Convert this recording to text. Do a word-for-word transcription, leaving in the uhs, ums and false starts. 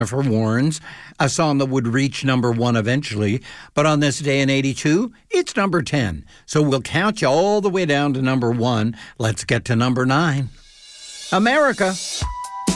Jennifer Warnes, a song that would reach number one eventually, but on this day in eighty-two, it's number ten. So we'll count you all the way down to number one. Let's get to number nine. America.